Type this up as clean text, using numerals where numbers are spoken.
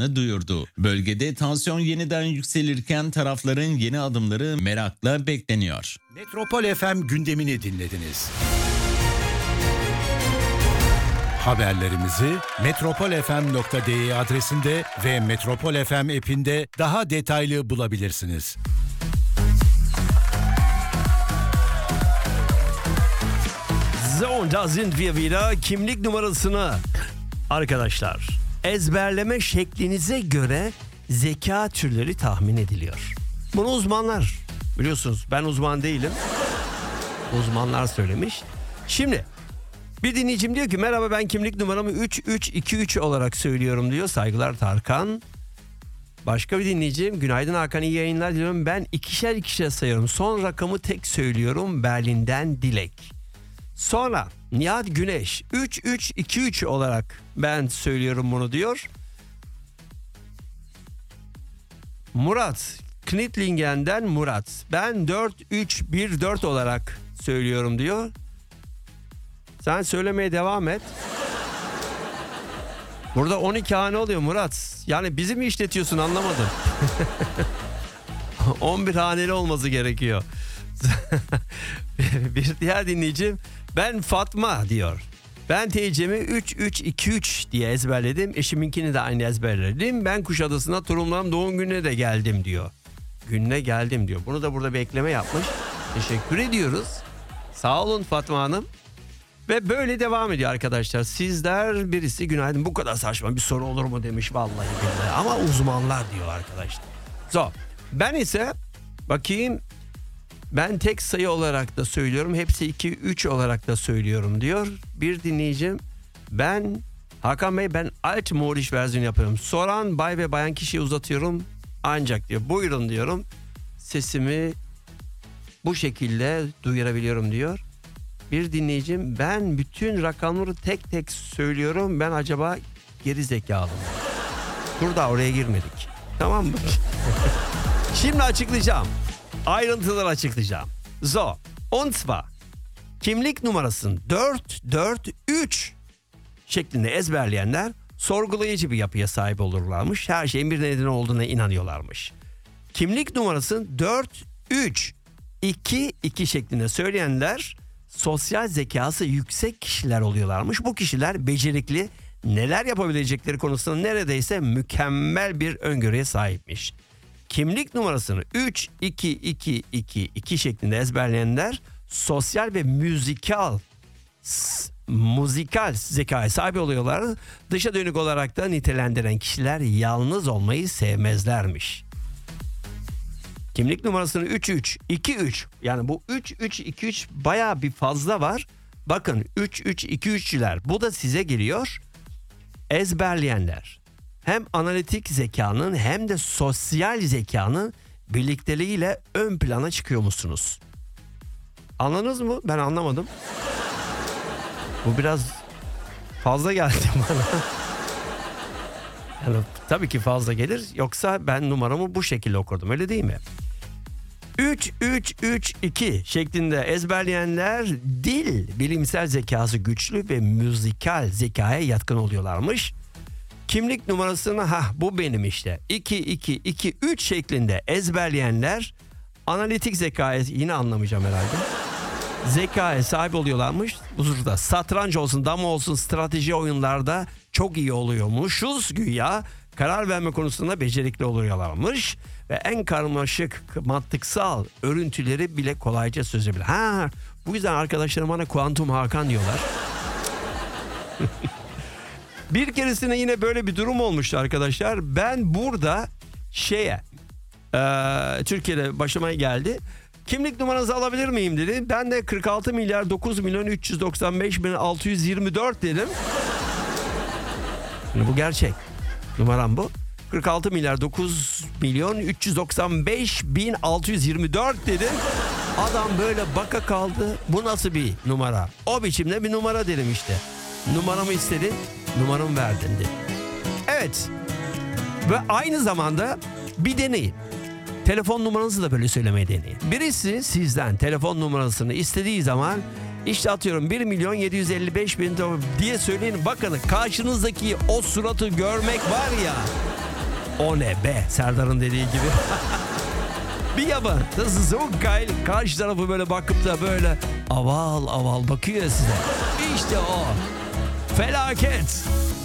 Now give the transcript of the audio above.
duyurdu. Bölgede tansiyon yeniden yükselirken tarafların yeni adımları merakla bekleniyor. Metropol FM gündemini dinlediniz. Haberlerimizi metropolfm.de adresinde ve Metropol FM app'inde daha detaylı bulabilirsiniz. So, da sind wir wieder. Kimlik numarasını arkadaşlar ezberleme şeklinize göre zeka türleri tahmin ediliyor. Bunu uzmanlar, biliyorsunuz ben uzman değilim. Uzmanlar söylemiş. Şimdi bir dinleyicim diyor ki merhaba, ben kimlik numaramı 3323 olarak söylüyorum diyor. Saygılar Tarkan. Başka bir dinleyicim günaydın Hakan, iyi yayınlar diliyorum. Ben ikişer sayıyorum. Son rakamı tek söylüyorum. Berlin'den Dilek. Sonra Nihat Güneş 3323 olarak ben söylüyorum bunu diyor. Murat Knitlingen'den Murat, ben 4314 olarak söylüyorum diyor. Sen söylemeye devam et. Burada 12 hane oluyor Murat. Yani bizi mi işletiyorsun, anlamadım. 11 haneli olması gerekiyor. Bir diğer dinleyicim ben Fatma diyor. Ben TC'mi 3323 diye ezberledim. Eşiminkini de aynı ezberledim. Ben Kuşadası'na torunlarım doğum gününe de geldim diyor. Gününe geldim diyor. Bunu da burada bir ekleme yapmış. Teşekkür ediyoruz. Sağ olun Fatma Hanım. Ve böyle devam ediyor arkadaşlar. Sizler birisi günaydın, bu kadar saçma bir soru olur mu demiş, vallahi billahi. Ama uzmanlar diyor arkadaşlar. So, ben ise bakayım, ben tek sayı olarak da söylüyorum. Hepsi 2-3 olarak da söylüyorum diyor. Bir dinleyicim ben Hakan Bey, ben alt modiş versiyon yapıyorum. Soran bay ve bayan kişiye uzatıyorum ancak diyor. Buyurun diyorum. Sesimi bu şekilde duyurabiliyorum diyor. Bir dinleyicim ben bütün rakamları tek tek söylüyorum. Ben acaba geri zekalı mı? Dur da oraya girmedik. Tamam mı? Şimdi açıklayacağım. Ayrıntıları açıklayacağım. So, und zwar kimlik numarasını 443 şeklinde ezberleyenler sorgulayıcı bir yapıya sahip olurlarmış. Her şeyin bir nedeni olduğuna inanıyorlarmış. Kimlik numarasını 4322 şeklinde söyleyenler sosyal zekası yüksek kişiler oluyorlarmış. Bu kişiler becerikli, neler yapabilecekleri konusunda neredeyse mükemmel bir öngörüye sahipmiş. Kimlik numarasını 3222 şeklinde ezberleyenler sosyal ve müzikal zekaya sahip oluyorlar. Dışa dönük olarak da nitelendiren kişiler yalnız olmayı sevmezlermiş. Kimlik numarasını 3323, yani bu 3323 bayağı bir fazla var. Bakın 3323'ler, bu da size geliyor. Ezberleyenler hem analitik zekanın hem de sosyal zekanın birlikteliğiyle ön plana çıkıyor musunuz? Anladınız mı? Ben anlamadım. Bu biraz fazla geldi bana. Yani tabii ki fazla gelir. Yoksa ben numaramı bu şekilde okurdum. Öyle değil mi? 3332 şeklinde ezberleyenler dil, bilimsel zekası güçlü ve müzikal zekaya yatkın oluyorlarmış. Kimlik numarasını bu benim işte 2223 şeklinde ezberleyenler analitik zekaya, yine anlamayacağım herhalde, zekaya sahip oluyorlarmış. Burada satranç olsun, dama olsun, strateji oyunlarda çok iyi oluyormuşuz güya. Karar verme konusunda becerikli oluyorlarmış. Ve en karmaşık mantıksal örüntüleri bile kolayca çözebilir. Bu yüzden arkadaşlarım bana Kuantum Hakan diyorlar. Bir keresinde yine böyle bir durum olmuştu arkadaşlar. Ben burada Türkiye'de başıma geldi. Kimlik numaranızı alabilir miyim dedi. Ben de 46 milyar 9 milyon 395 bin 624 dedim. Şimdi bu gerçek. Numaram bu. 46 milyar 9 milyon 395 bin 624 dedim. Adam böyle baka kaldı. Bu nasıl bir numara? O biçimde bir numara dedim işte. Numaramı istedi. Numaramı verdin dedi. Evet. Ve aynı zamanda bir deneyin. Telefon numaranızı da böyle söylemeye deneyin. Birisi sizden telefon numarasını istediği zaman işte atıyorum 1 milyon 755 bin diye söyleyin. Bakın karşınızdaki o suratı görmek var ya. O ne be, Serdar'ın dediği gibi. Bir yaban. Das ist so geil. Karşı tarafı böyle bakıp da böyle aval aval bakıyor size. İşte o. Felaket.